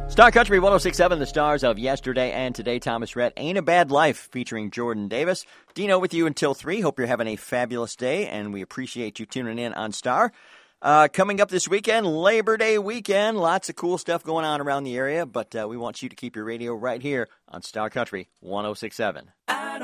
Star Country 106.7, the stars of yesterday and today. Thomas Rhett, Ain't a Bad Life, featuring Jordan Davis. Dino with you until 3. Hope you're having a fabulous day, and we appreciate you tuning in on Star. Coming up this weekend, Labor Day weekend. Lots of cool stuff going on around the area, but we want you to keep your radio right here on Star Country 106.7.